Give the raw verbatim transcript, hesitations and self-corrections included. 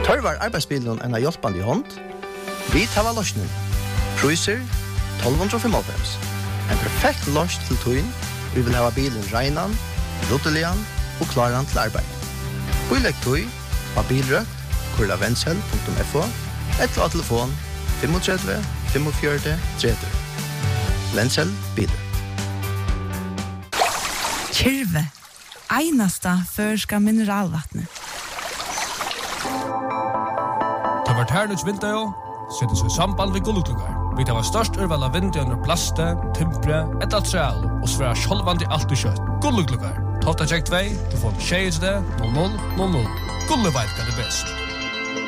Tørvar arbeidsbilen en av hjelpende i hånd. Vi tar løsningen. Priser tolv fem. En perfekt løs til tøyen. Vi vil ha bilen regnan, rottelian og klaran til arbeid. Bilegg tøy av bilrøkt, kurla vensel punktum f o, eller av telefon tre fem fem fire tre tre. Vensel bilrøkt. Kyrve, einasta førska mineralvattnet. Det var Ternuts vinter, setter seg samband ved Gulluklugar. Vi tar størst urval av vinter under plaste, timpre, et atreal og svære sjolvandi alt og kjøtt. Gulluklugar. Tolta tjekk tvei, du får tjejs det, noll noll noll noll. Gulleveit kan det best.